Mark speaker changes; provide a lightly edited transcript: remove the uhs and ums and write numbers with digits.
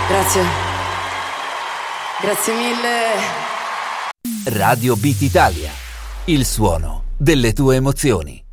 Speaker 1: Grazie. Grazie mille.
Speaker 2: Radio Beat Italia, il suono delle tue emozioni.